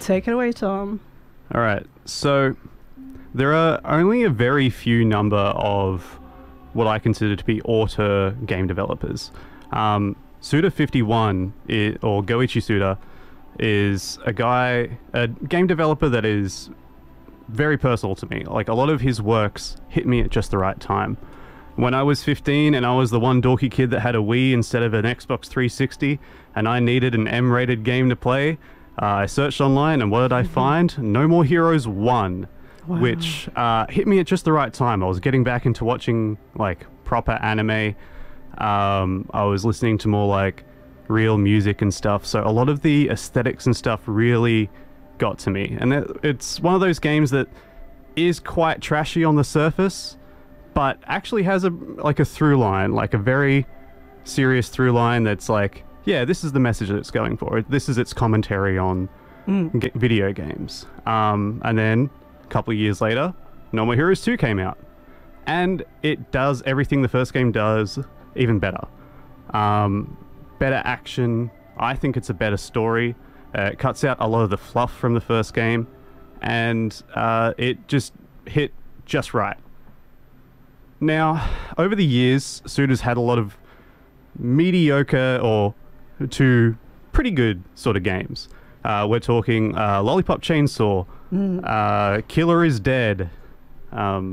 Take it away, Tom. All right. So there are only a very few number of what I consider to be auteur game developers. Suda51, or Goichi Suda, is a game developer that is very personal to me. Like, a lot of his works hit me at just the right time. When I was 15 and I was the one dorky kid that had a Wii instead of an Xbox 360, and I needed an M-rated game to play, I searched online, and what did I find? No More Heroes 1, which hit me at just the right time. I was getting back into watching, like, proper anime. I was listening to more, like, real music and stuff, so a lot of the aesthetics and stuff really got to me. And it's one of those games that is quite trashy on the surface, but actually has a through line, like a very serious through line that's like, yeah, this is the message that it's going for. This is its commentary on video games. And then a couple of years later, No More Heroes 2 came out, and it does everything the first game does, even better. Better action. I think it's a better story. It cuts out a lot of the fluff from the first game, and it just hit just right. Now, over the years, Suda's had a lot of mediocre or to pretty good sort of games. We're talking Lollipop Chainsaw, Killer is Dead, and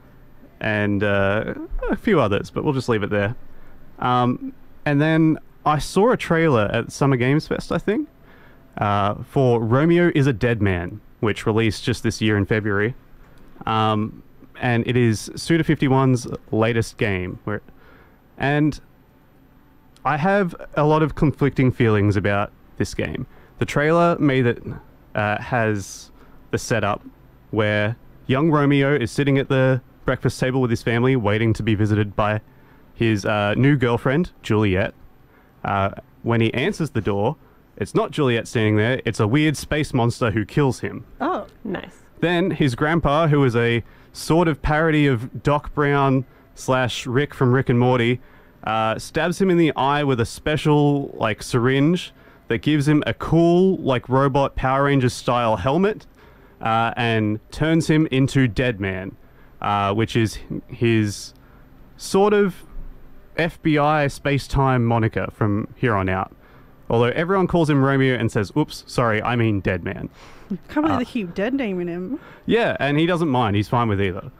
a few others, but we'll just leave it there. And then I saw a trailer at Summer Games Fest, I think, for Romeo is a Dead Man, which released just this year in February. And it is Suda51's latest game. And I have a lot of conflicting feelings about this game. The trailer made it has the setup where young Romeo is sitting at the breakfast table with his family, waiting to be visited by his new girlfriend, Juliet. When he answers the door, it's not Juliet standing there, it's a weird space monster who kills him. Oh, nice. Then his grandpa, who is a sort of parody of Doc Brown / Rick from Rick and Morty, stabs him in the eye with a special, like, syringe that gives him a cool, like, robot Power Rangers style helmet, and turns him into Dead Man, which is his sort of FBI space-time moniker from here on out. Although everyone calls him Romeo and says, oops, sorry, I mean Dead Man. Can't believe they keep dead naming him. Yeah, and he doesn't mind. He's fine with either.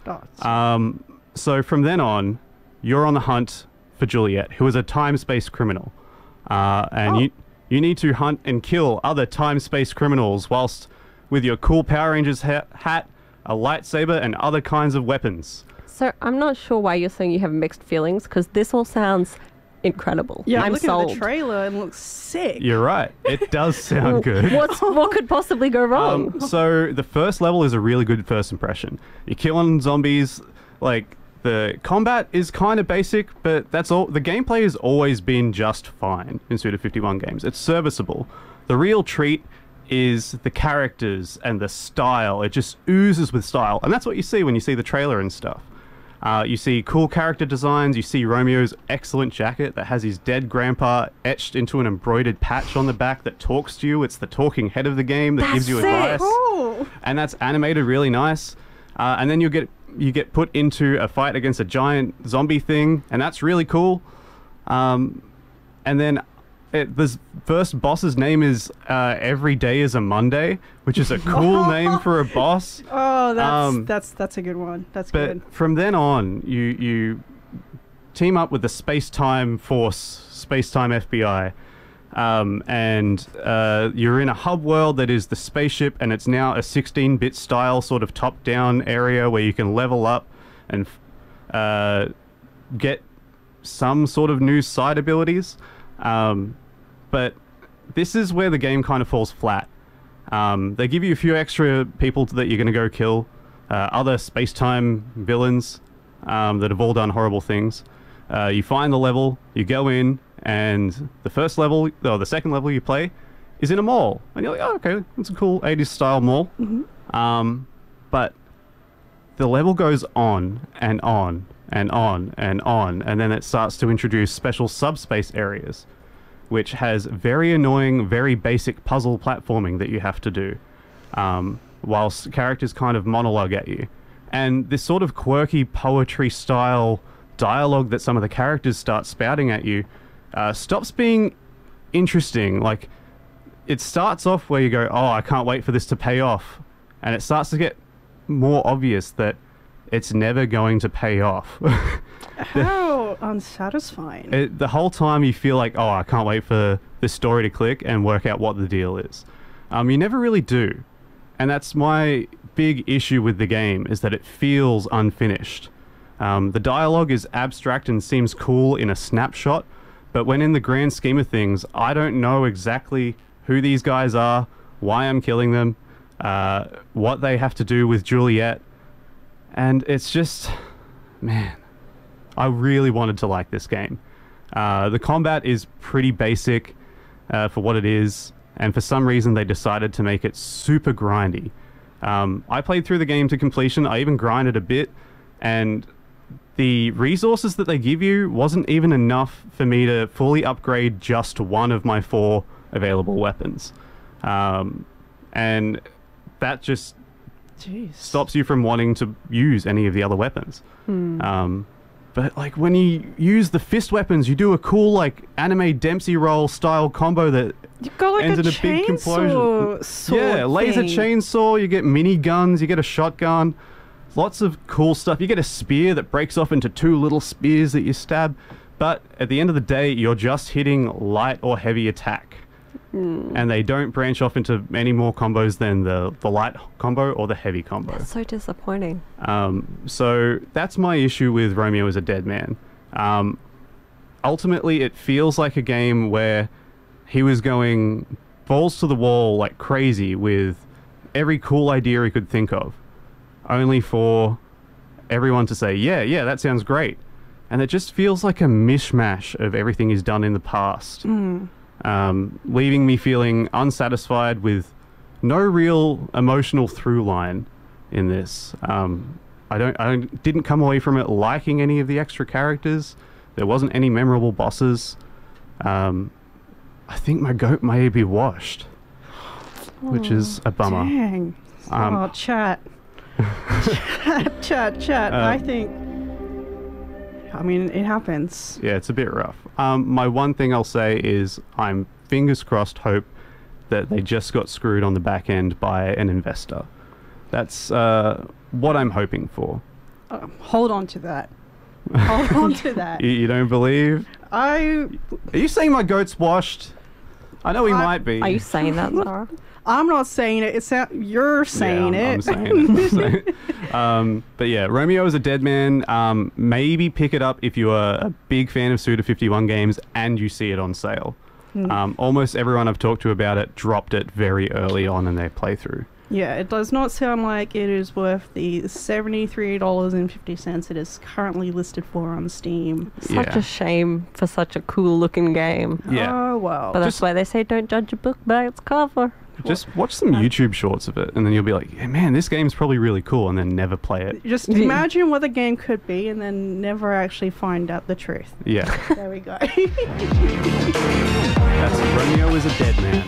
So from then on, you're on the hunt for Juliet, who is a time-space criminal. And you need to hunt and kill other time-space criminals whilst with your cool Power Rangers hat, a lightsaber, and other kinds of weapons. So I'm not sure why you're saying you have mixed feelings, because this all sounds incredible. Yeah, I'm looking sold. at the trailer and it looks sick. You're right. It does sound good. What could possibly go wrong? So the first level is a really good first impression. You're killing zombies. Like, the combat is kind of basic, but that's all. The gameplay has always been just fine in Suda51 games. It's serviceable. The real treat is the characters and the style. It just oozes with style. And that's what you see when you see the trailer and stuff. You see cool character designs. You see Romeo's excellent jacket that has his dead grandpa etched into an embroidered patch on the back that talks to you. It's the talking head of the game that gives you advice. Oh. And that's animated really nice. And then you get put into a fight against a giant zombie thing, and that's really cool. And then the first boss's name is Every Day is a Monday, which is a cool name for a boss. Oh, that's a good one. That's good. But from then on, you team up with the Space-Time Force, Space-Time FBI, and you're in a hub world that is the spaceship, and it's now a 16-bit style sort of top-down area where you can level up and get some sort of new side abilities. But this is where the game kind of falls flat. They give you a few extra people that you're going to go kill, other space-time villains that have all done horrible things. You find the level, you go in, and the second level you play is in a mall. And you're like, oh, okay, it's a cool 80s style mall. But the level goes on and on and on and on, and then it starts to introduce special subspace areas, which has very annoying, very basic puzzle platforming that you have to do. whilst characters kind of monologue at you. And this sort of quirky poetry style dialogue that some of the characters start spouting at you stops being interesting. Like, it starts off where you go, oh, I can't wait for this to pay off. And it starts to get more obvious that it's never going to pay off. How unsatisfying. The whole time you feel like, oh, I can't wait for this story to click and work out what the deal is. You never really do. And that's my big issue with the game, is that it feels unfinished. The dialogue is abstract and seems cool in a snapshot, but when in the grand scheme of things, I don't know exactly who these guys are, why I'm killing them, what they have to do with Juliet. And it's just, man, I really wanted to like this game. The combat is pretty basic for what it is, and for some reason they decided to make it super grindy. I played through the game to completion. I even grinded a bit, and the resources that they give you wasn't even enough for me to fully upgrade just one of my 4 available weapons. And that just stops you from wanting to use any of the other weapons. But like when you use the fist weapons, you do a cool like anime Dempsey roll style combo that ends in a big complosion. Yeah, laser chainsaw, you get mini guns, you get a shotgun, lots of cool stuff. You get a spear that breaks off into 2 little spears that you stab. But at the end of the day, you're just hitting light or heavy attack. And they don't branch off into any more combos than the light combo or the heavy combo. That's so disappointing. So that's my issue with Romeo is a Dead Man. Ultimately, it feels like a game where he was going balls to the wall like crazy with every cool idea he could think of, only for everyone to say, yeah, that sounds great. And it just feels like a mishmash of everything he's done in the past. Leaving me feeling unsatisfied with no real emotional through line in this. I didn't come away from it liking any of the extra characters. There wasn't any memorable bosses. I think my goat may be washed, which is a bummer. Dang. Chat. Chat. I mean, it happens. Yeah, it's a bit rough. My one thing I'll say is I'm fingers crossed hope that they just got screwed on the back end by an investor. That's what I'm hoping for. Hold on to that. Hold on to that. You don't believe? Are you saying my goat's washed? I know he might be. Are you saying that, Zara? I'm not saying it. You're saying it. I'm saying it. But yeah, Romeo is a Dead Man. Maybe pick it up if you are a big fan of Suda51 games and you see it on sale. Almost everyone I've talked to about it dropped it very early on in their playthrough. Yeah, it does not sound like it is worth the $73.50 it is currently listed for on Steam. Such a shame for such a cool looking game. Yeah. Oh, well. But that's why they say don't judge a book by its cover. Just watch some YouTube shorts of it, and then you'll be like, yeah, man, this game's probably really cool, and then never play it. Just imagine what the game could be, and then never actually find out the truth. Yeah. There we go. That's Romeo is a Dead Man.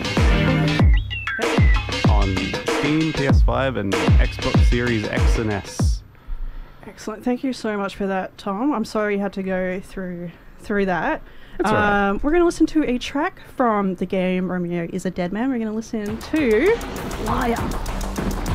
On Steam, PS5, and Xbox Series X and S. Excellent. Thank you so much for that, Tom. I'm sorry you had to go through that. That's all right. We're going to listen to a track from the game Romeo is a Dead Man. We're going to listen to Liar.